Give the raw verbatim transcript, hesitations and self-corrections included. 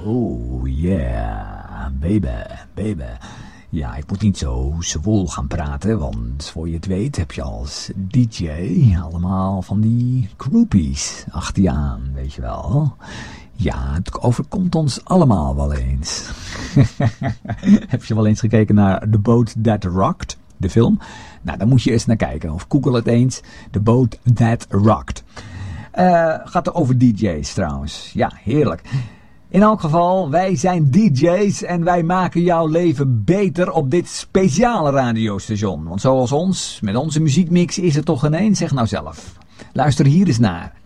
Oh yeah, baby, baby. Ja, ik moet niet zo zwoel gaan praten, want voor je het weet heb je als D J allemaal van die groupies achter je aan, weet je wel. Ja, het overkomt ons allemaal wel eens. Heb je wel eens gekeken naar The Boat That Rocked, de film? Nou, dan moet je eens naar kijken, of google het eens, The Boat That Rocked. Uh, gaat er over D J's trouwens. Ja, heerlijk. In elk geval, wij zijn D J's en wij maken jouw leven beter op dit speciale radiostation. Want zoals ons, met onze muziekmix is het toch ineens, zeg nou zelf. Luister hier eens naar.